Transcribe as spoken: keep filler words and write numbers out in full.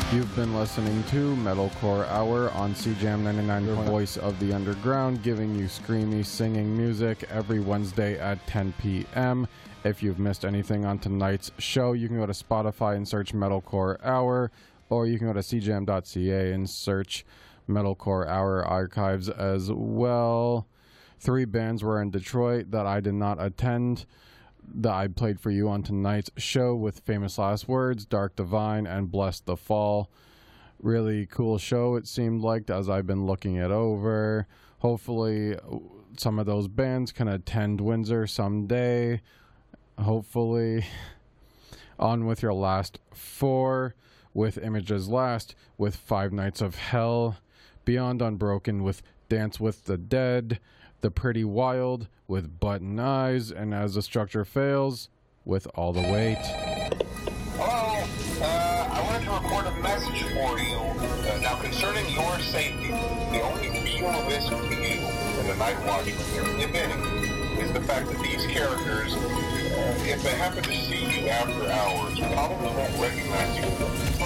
You've been listening to Metalcore Hour on C J M ninety-nine, your voice of the underground, giving you screamy singing music every Wednesday at ten p.m. If you've missed anything on tonight's show, you can go to Spotify and search Metalcore Hour, or you can go to c j m dot c a and search Metalcore Hour archives as well. Three bands were in Detroit that I did not attend, that I played for you on tonight's show with Famous Last Words, Dark Divine, and Bless the Fall. Really cool show, it seemed like, as I've been looking it over. Hopefully some of those bands can attend Windsor someday. Hopefully. On with your last four, with Images Last, with Five Nights of Hell, Beyond Unbroken with Dance with the Dead, The Pretty Wild with Button Eyes, and As the Structure Fails with All the Weight. Hello, uh, I wanted to record a message for you. Uh, now, concerning your safety, the only real risk to you and the Night Watchman here, if any, is the fact that these characters, uh, if they happen to see you after hours, probably won't recognize you.